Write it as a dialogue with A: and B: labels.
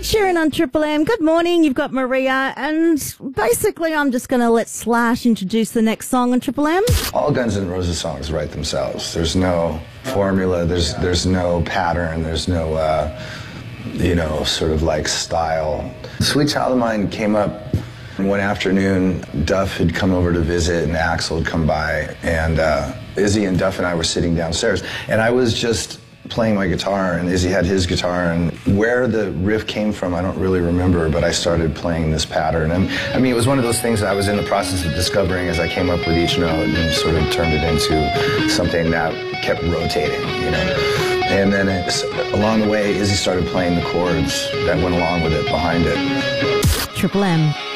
A: Ed Sheeran on Triple M. Good morning. You've got Maria, and basically I'm just going to let Slash introduce the next song on Triple M.
B: All Guns N' Roses songs write themselves. There's no formula. There's no pattern. There's no sort of like style. Sweet Child of Mine came up one afternoon. Duff had come over to visit, and Axl had come by, and Izzy and Duff and I were sitting downstairs, and I was just playing my guitar, and Izzy had his guitar, and where the riff came from I don't really remember, but I started playing this pattern. And I mean, it was one of those things that I was in the process of discovering as I came up with each note, and sort of turned it into something that kept rotating, And then along the way, Izzy started playing the chords that went along with it, behind it.
A: Triple M.